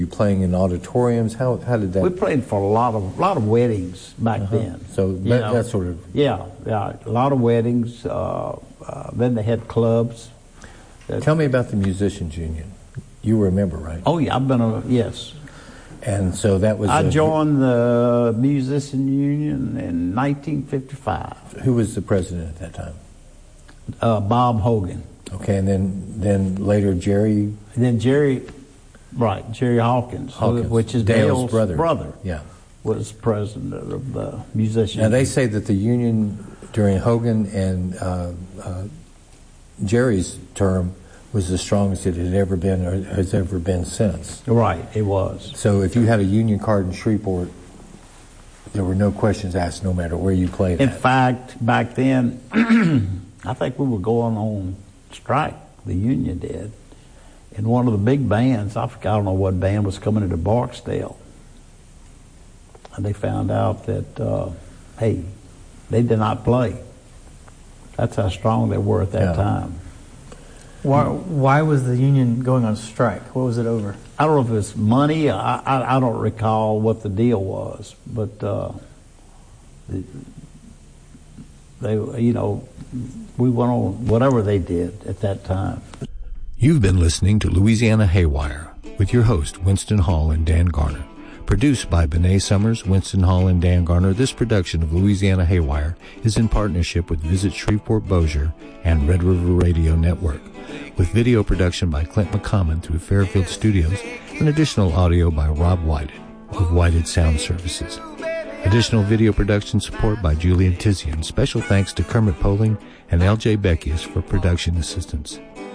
You playing in auditoriums? How did that? We played for a lot of weddings back then. So that sort of. Yeah, a lot of weddings. Then they had clubs. Tell me about the Musicians Union. You were a member, right? Oh yeah, yes. And so that was. I joined the Musician Union in 1955. Who was the president at that time? Bob Hogan. Okay, and then later Jerry. And then Jerry Hawkins, which is Dale's brother. Yeah, was president of the Musician. Now they say that the union during Hogan and Jerry's term was the strongest it had ever been or has ever been since. Right, it was. So if you had a union card in Shreveport, there were no questions asked no matter where you played In fact, back then, I think we were going on strike, the union did. And one of the big bands, I don't know what band, was coming into Barksdale. And they found out that, hey, they did not play. That's how strong they were at that time. Why was the union going on strike? What was it over? I don't know if it was money. I don't recall what the deal was, but they, we went on whatever they did at that time. You've been listening to Louisiana Haywire with your host, Winston Hall and Dan Garner. Produced by Benet Summers, Winston Hall, and Dan Garner, this production of Louisiana Haywire is in partnership with Visit Shreveport Bossier and Red River Radio Network, with video production by Clint McCommon through Fairfield Studios and additional audio by Rob Whited of Whited Sound Services. Additional video production support by Julian Tizian. Special thanks to Kermit Poling and L.J. Beckius for production assistance.